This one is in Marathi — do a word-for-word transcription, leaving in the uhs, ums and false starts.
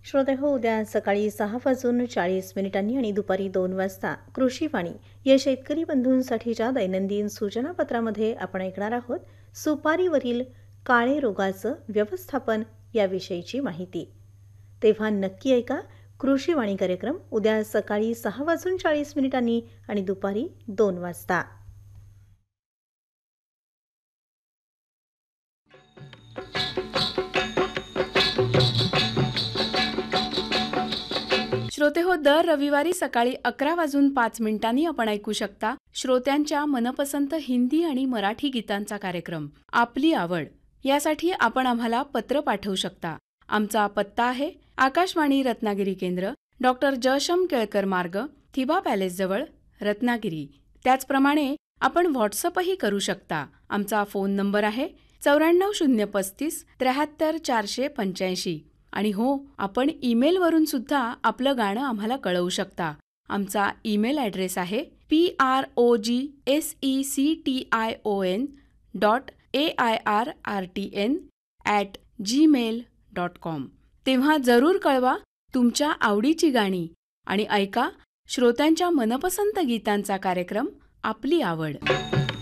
श्रोते हो, उद्या सकाळी सहा वाजून चाळीस मिनिटांनी आणि दुपारी दोन वाजता कृषीवाणी या शेतकरी बंधूंसाठीच्या दैनंदिन सूचनापत्रामध्ये आपण ऐकणार आहोत सुपारीवरील काळे रोगाचं व्यवस्थापन याविषयीची माहिती. तेव्हा नक्की ऐका कृषीवाणी कार्यक्रम उद्या सकाळी सहा वाजून चाळीस मिनिटांनी आणि दुपारी दोन वाजता. श्रोते हो, दर रविवारी सकाळी अकरा वाजून पाच मिनिटांनी आपण ऐकू शकता श्रोत्यांच्या मनपसंत हिंदी आणि मराठी गीतांचा कार्यक्रम आपली आवड. यासाठी आपण आम्हाला पत्र पाठवू शकता. आमचा पत्ता आहे आकाशवाणी रत्नागिरी केंद्र, डॉक्टर जयशम केळकर मार्ग, थिबा पॅलेस जवळ, रत्नागिरी. त्याचप्रमाणे आपण व्हॉट्सअपही करू शकता. आमचा फोन नंबर आहे चौऱ्याण्णव शून्य पस्तीस त्र्याहत्तर चारशे पंच्याऐंशी. आणि हो, आपण ईमेलवरून सुद्धा आपलं गाणं आम्हाला कळवू शकता. आमचा ईमेल ॲड्रेस आहे P R O G S E C T I O N dot A I R R T N at Gmail dot com. तेव्हा जरूर कळवा तुमच्या आवडीची गाणी आणि ऐका श्रोत्यांच्या मनपसंत गीतांचा कार्यक्रम आपली आवड.